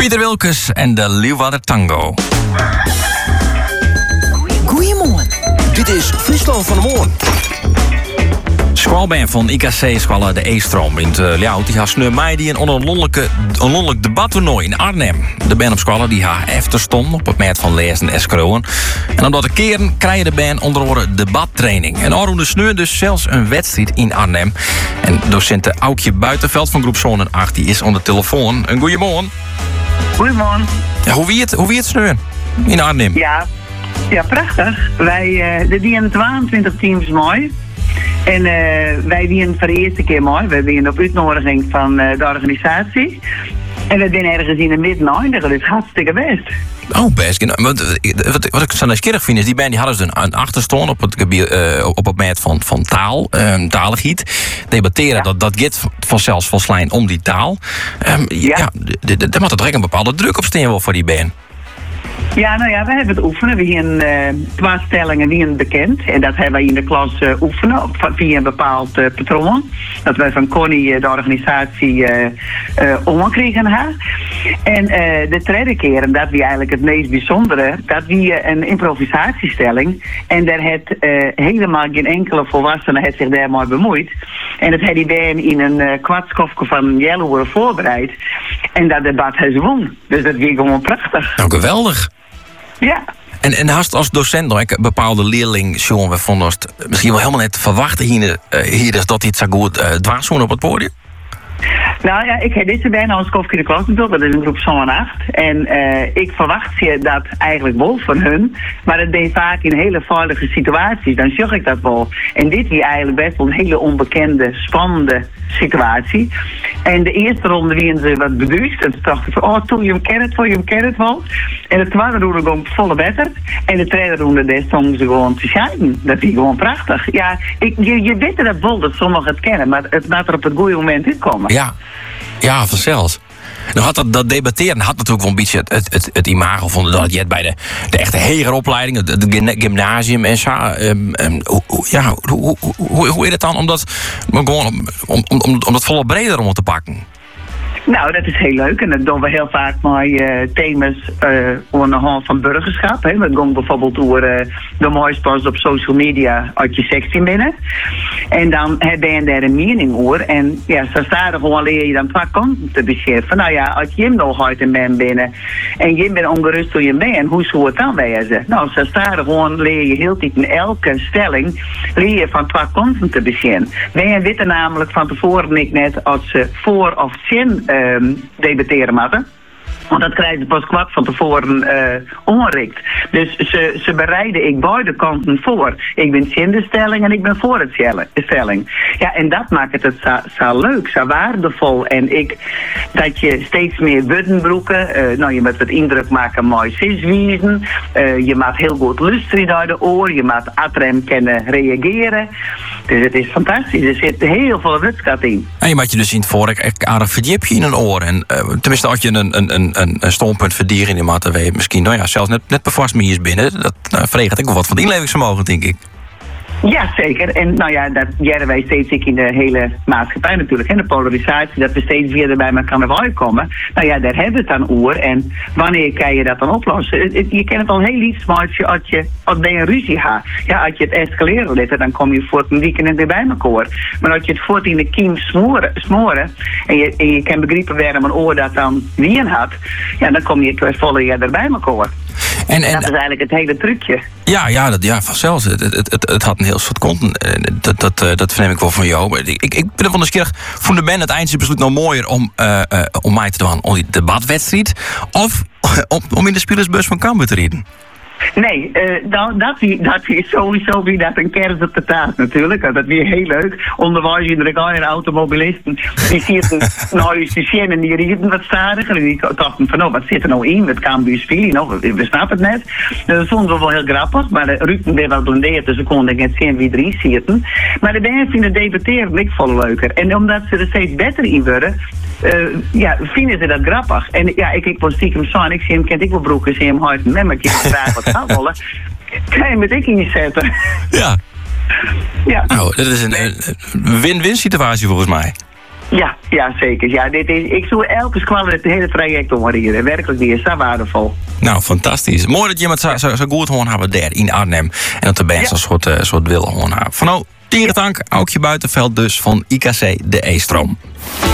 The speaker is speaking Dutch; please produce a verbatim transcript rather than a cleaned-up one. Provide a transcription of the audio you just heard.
Pieter Wilkes en de Leeuwarder Tango. Goeiemorgen. Dit is Friesland van de Morgen. Squalband van I K C Squalla de E-stroom in het uh, Ljout. Die had sneu mei die een ononderlijk ononderlijk debattoernooi in Arnhem. De band op Squalla die haar efter stond op het merk van lezen en scrollen. En omdat de keren krijgen de band onder andere debattraining. En Arroende sneu dus zelfs een wedstrijd in Arnhem. En docent Aukje Buitenveld van groep Zoon en acht die is onder de telefoon. Een goeiemorgen. Goeiemorgen. Ja, hoe wie het, hoe wie het sneu in Arnhem? Ja, ja prachtig. Wij uh, de die tweeëntwintig teams mooi. En uh, wij winnen voor de eerste keer mooi. Wij winnen op uitnodiging van uh, de organisatie. En we zijn ergens in de midden eindigen, dus hartstikke best. Oh, best. Wat, wat, wat ik zo nieuwsgierig vind is, die band die hadden dus een achterstand op het gebied, uh, op het merk van, van taal, uh, taligheid. Debatteren, ja. dat, dat gaat vanzelfs van slijn om die taal. Um, ja, ja daar moet er direct een bepaalde druk op staan voor die band. Ja, nou ja, we hebben het oefenen. We hebben uh, twee stellingen die een bekend. En dat hebben wij in de klas uh, oefenen op, via een bepaald uh, patroon. Dat wij van Connie, uh, de organisatie, uh, uh, omgekregen hebben. En uh, de tweede keer, en dat was eigenlijk het meest bijzondere, dat was een improvisatiestelling. En daar heeft uh, helemaal geen enkele volwassene heeft zich daar maar bemoeid. En dat had die band in een uh, kwartskofje van Jelloer voorbereid. En dat debat heeft won. Dus dat ging gewoon prachtig. Nou, geweldig. Ja. En, en hast als docent nog een bepaalde leerling, Sean, we vonden het misschien wel helemaal net te verwachten hier, uh, hier dus dat hij het zo goed uh, dwars op het podium? Nou ja, ik heb deze bijna als Kofkie de Klas bedoeld, dat is een groep zo'n acht. En uh, ik verwacht je dat eigenlijk wel van hun, maar het deed vaak in hele veilige situaties, dan zag ik dat wel. En dit is eigenlijk best wel een hele onbekende, spannende situatie. En de eerste ronde wien ze wat beduust. En toen dacht ik van, oh, toen je hem kent, toen je hem kent wel. En de tweede ronde gewoon volle beter. En de tweede ronde, daar stonden ze gewoon te scheiden. Dat is gewoon prachtig. Ja, ik, je, je weet dat wel dat sommigen het kennen, maar het laat er op het goede moment in komen. Ja, ja, vanzelfs. Nou had dat, dat debatteren had natuurlijk wel een beetje het, het, het, het imago van dat je het bij de, de echte hogere opleiding, het, het gymnasium en zo. Um, um, hoe, ja, hoe, hoe, hoe, hoe is het dan om dat, gewoon om, om, om, om dat volle breder om te pakken? Nou, dat is heel leuk. En dat doen we heel vaak met uh, thema's uh, aan de hand van burgerschap. Hè. We gaan bijvoorbeeld door uh, de mooiste post op social media uit je zestien binnen. En dan heb je daar een mening over. En ja, zo staat er gewoon leer je dan twee kanten te beseffen. Nou ja, als je hem nog uit een man binnen en je bent ongerust hoe je bent, hoe zou het dan wezen? Nou, zo staat er gewoon leer je heel tijd in elke stelling leer je van twee kanten te beseffen. Wij weten namelijk van tevoren niet net als ze voor of zin Um, debatteren moeten. Want dat krijgen ze pas kwart van tevoren uh, onrikt. Dus ze, ze bereiden ik beide kanten voor. Ik ben in de stelling en ik ben voor het stelling. Ja, en dat maakt het zo, zo leuk, zo waardevol. En ik, dat je steeds meer buddenbroeken, uh, nou je moet het indruk maken mooi ziswiezen. Uh, je moet heel goed luisteren naar de oor. Je moet atrem kunnen reageren. Dus het is fantastisch. Er zit heel veel wedstrijd in. En je moet je dus in het vorige aardig verdiepje in een oor. En uh, tenminste als je een, een, een Een, een standpunt verdieren in de mate waar je misschien, nou ja, zelfs net, net bevast meer is binnen. Dat nou, vreegt ik wel wat van het inlevingsvermogen, denk ik. Ja, zeker. En nou ja, dat jaren wij steeds ik in de hele maatschappij natuurlijk. En de polarisatie, dat we steeds weer erbij met carnaval komen. Nou ja, daar hebben we het dan over. En wanneer kan je dat dan oplossen? Je kent het al heel iets, maar als je, als je, als je een ruzie hebt. Ja, als je het escaleren laat, dan kom je voort een weekend weer bij elkaar. Maar als je het voort in de kiem smoren, smoren en, je, en je kan begrijpen waarom een oor dat dan wien had, ja, dan kom je twee volle jaar bij elkaar. En, en, dat is eigenlijk het hele trucje. Ja, ja, dat, ja vanzelfs. Het, het, het, het had een heel soort content. Dat, dat, dat verneem ik wel van jou. Ik, ik, ik ben van de keer vond de band het eindje besluit nog mooier om, uh, uh, om mij te doen om die debatwedstrijd. Of om, om in de spelersbus van Cambuur te rijden. Nee, uh, dat, dat, dat is sowieso weer dat een kerst op de taart natuurlijk. Dat weer heel leuk. Onderwijs in de regalen automobilisten. Die zitten nou eens te zien en die rieden wat stadiger. En die dachten van, nou, wat zit er nou in met Cambuur spelen? Nou, we snappen het net. Dat vonden we wel heel grappig. Maar de Ruben werd wel blendeerd, dus ze konden net zien wie erin zitten. Maar de band vinden debatteren ik veel leuker. En omdat ze er steeds beter in worden, Uh, ja, vinden ze dat grappig. En ja, ik ik was stiekem zo en ik zie hem, kent ik wel broeken, zie hem hard met me, ik vraag wat gaat rollen. Kan je met ik inzetten? Ja. Ja. Nou, dat is een, een win-win situatie volgens mij. Ja, ja, zeker. Ja, dit is, ik doe elke squalle het hele traject omrieden. Werkelijk, die is zo waardevol. Nou, fantastisch. Mooi dat je met zo, zo, zo goed gewoon hebben daar in Arnhem. En dat de band ja. zo'n soort, uh, soort willen gewoon hebben. Van nou, Tieren dank, Aukje Buitenveld dus van I K C de E-stroom.